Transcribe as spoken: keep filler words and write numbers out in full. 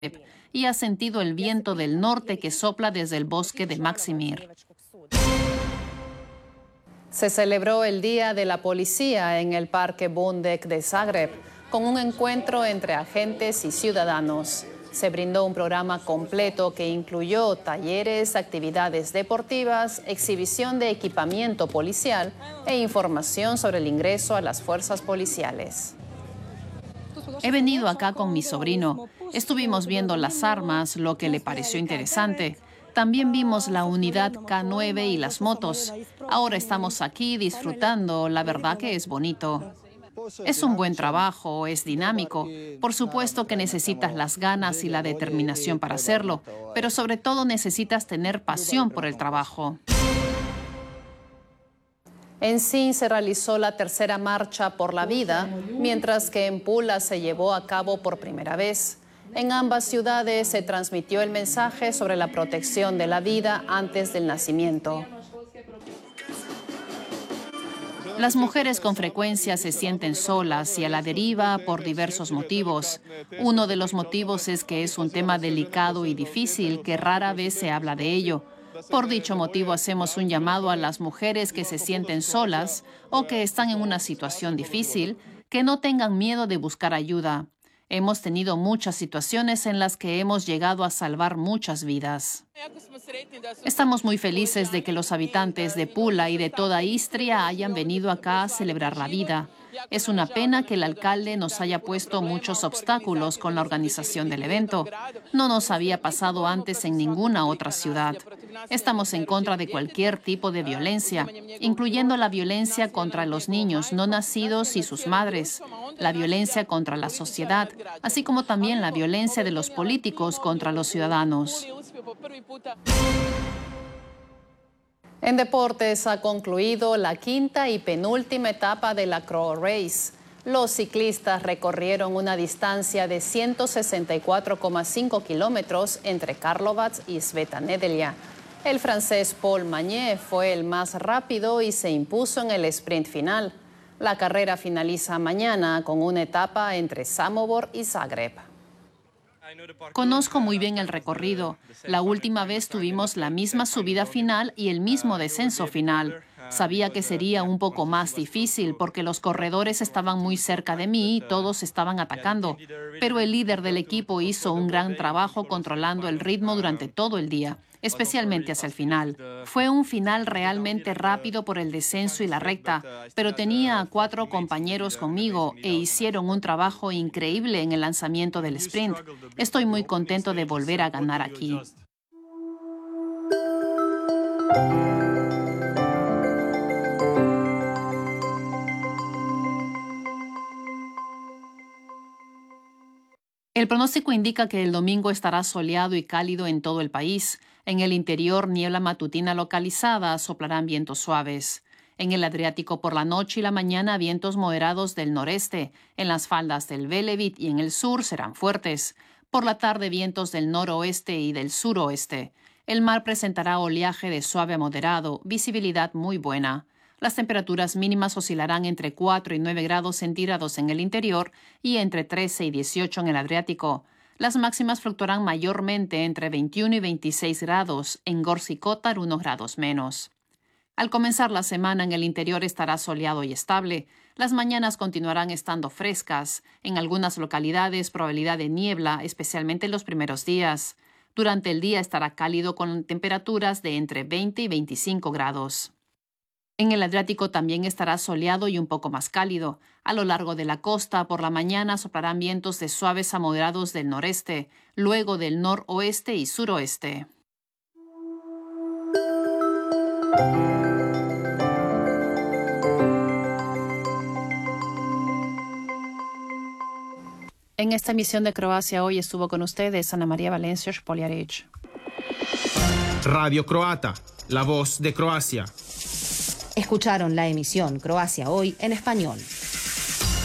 y ha sentido el viento del norte que sopla desde el bosque de Maksimir. Se celebró el Día de la Policía en el Parque Bundek de Zagreb, con un encuentro entre agentes y ciudadanos. Se brindó un programa completo que incluyó talleres, actividades deportivas, exhibición de equipamiento policial e información sobre el ingreso a las fuerzas policiales. He venido acá con mi sobrino. Estuvimos viendo las armas, lo que le pareció interesante. También vimos la unidad K nueve y las motos. Ahora estamos aquí disfrutando. La verdad que es bonito. Es un buen trabajo, es dinámico. Por supuesto que necesitas las ganas y la determinación para hacerlo, pero sobre todo necesitas tener pasión por el trabajo. En Sìn se realizó la tercera marcha por la vida, mientras que en Pula se llevó a cabo por primera vez. En ambas ciudades se transmitió el mensaje sobre la protección de la vida antes del nacimiento. Las mujeres con frecuencia se sienten solas y a la deriva por diversos motivos. Uno de los motivos es que es un tema delicado y difícil, que rara vez se habla de ello. Por dicho motivo hacemos un llamado a las mujeres que se sienten solas o que están en una situación difícil, que no tengan miedo de buscar ayuda. Hemos tenido muchas situaciones en las que hemos llegado a salvar muchas vidas. Estamos muy felices de que los habitantes de Pula y de toda Istria hayan venido acá a celebrar la vida. Es una pena que el alcalde nos haya puesto muchos obstáculos con la organización del evento. No nos había pasado antes en ninguna otra ciudad. Estamos en contra de cualquier tipo de violencia, incluyendo la violencia contra los niños no nacidos y sus madres, la violencia contra la sociedad, así como también la violencia de los políticos contra los ciudadanos. En deportes ha concluido la quinta y penúltima etapa de la Croix Race. Los ciclistas recorrieron una distancia de ciento sesenta y cuatro coma cinco kilómetros entre Karlovac y Sveta Nedelya. El francés Paul Magnier fue el más rápido y se impuso en el sprint final. La carrera finaliza mañana con una etapa entre Samobor y Zagreb. Conozco muy bien el recorrido. La última vez tuvimos la misma subida final y el mismo descenso final. Sabía que sería un poco más difícil porque los corredores estaban muy cerca de mí y todos estaban atacando. Pero el líder del equipo hizo un gran trabajo controlando el ritmo durante todo el día, especialmente hacia el final. Fue un final realmente rápido por el descenso y la recta, pero tenía a cuatro compañeros conmigo e hicieron un trabajo increíble en el lanzamiento del sprint. Estoy muy contento de volver a ganar aquí. El pronóstico indica que el domingo estará soleado y cálido en todo el país. En el interior, niebla matutina localizada, soplarán vientos suaves. En el Adriático por la noche y la mañana, vientos moderados del noreste. En las faldas del Velebit y en el sur serán fuertes. Por la tarde, vientos del noroeste y del suroeste. El mar presentará oleaje de suave a moderado, visibilidad muy buena. Las temperaturas mínimas oscilarán entre cuatro y nueve grados centígrados en el interior y entre trece y dieciocho en el Adriático. Las máximas fluctuarán mayormente entre veintiuno y veintiséis grados, en Gorski Kotar unos grados menos. Al comenzar la semana en el interior estará soleado y estable. Las mañanas continuarán estando frescas. En algunas localidades probabilidad de niebla, especialmente en los primeros días. Durante el día estará cálido con temperaturas de entre veinte y veinticinco grados. En el Adriático también estará soleado y un poco más cálido. A lo largo de la costa, por la mañana soplarán vientos de suaves a moderados del noreste, luego del noroeste y suroeste. En esta emisión de Croacia Hoy estuvo con ustedes Ana María Valencia Špoljarić. Radio Croata, la voz de Croacia. Escucharon la emisión Croacia Hoy en español.